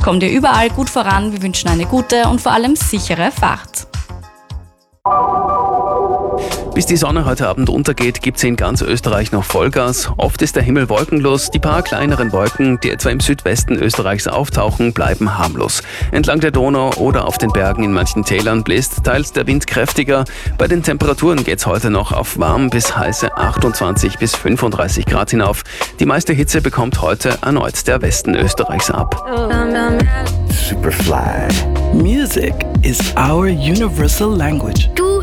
Kommt ihr überall gut voran, wir wünschen eine gute und vor allem sichere Fahrt. Bis die Sonne heute Abend untergeht, gibt es in ganz Österreich noch Vollgas. Oft ist der Himmel wolkenlos. Die paar kleineren Wolken, die etwa im Südwesten Österreichs auftauchen, bleiben harmlos. Entlang der Donau oder auf den Bergen in manchen Tälern bläst teils der Wind kräftiger. Bei den Temperaturen geht es heute noch auf warm bis heiße 28 bis 35 Grad hinauf. Die meiste Hitze bekommt heute erneut der Westen Österreichs ab. Superfly. Music is our universal language.